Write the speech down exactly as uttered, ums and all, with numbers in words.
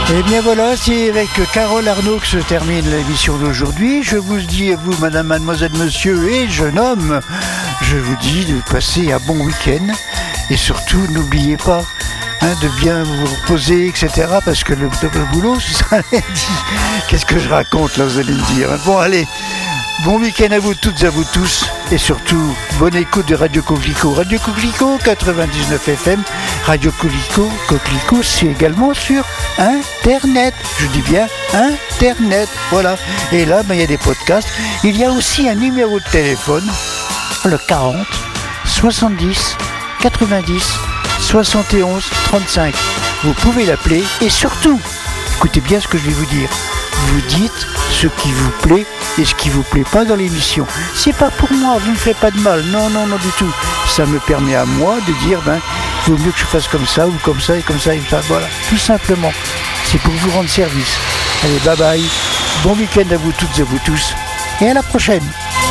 Et bien voilà, c'est avec Carole Arnaud que se termine l'émission d'aujourd'hui. Je vous dis à vous, madame, mademoiselle, monsieur et jeune homme, je vous dis de passer un bon week-end. Et surtout, n'oubliez pas hein, de bien vous reposer, et cetera. Parce que le, le boulot, ce sera lundi. Qu'est-ce que je raconte là, vous allez me dire. Bon, allez, bon week-end à vous toutes et à vous tous. Et surtout, bonne écoute de Radio Coquelicot. Radio Coquelicot, quatre-vingt-dix-neuf F M. Radio Coquelicot, Coquelicot, c'est également sur Internet. Je dis bien Internet. Voilà. Et là, ben, il y a des podcasts. Il y a aussi un numéro de téléphone, le quarante, soixante-dix, quatre-vingt-dix, soixante et onze, trente-cinq. Vous pouvez l'appeler et surtout, écoutez bien ce que je vais vous dire. Vous dites ce qui vous plaît et ce qui vous plaît pas dans l'émission. C'est pas pour moi, vous ne me faites pas de mal. Non, non, non du tout. Ça me permet à moi de dire, ben, il vaut mieux que je fasse comme ça ou comme ça et comme ça et comme ça. Voilà, tout simplement. C'est pour vous rendre service. Allez, bye bye. Bon week-end à vous toutes et à vous tous. Et à la prochaine.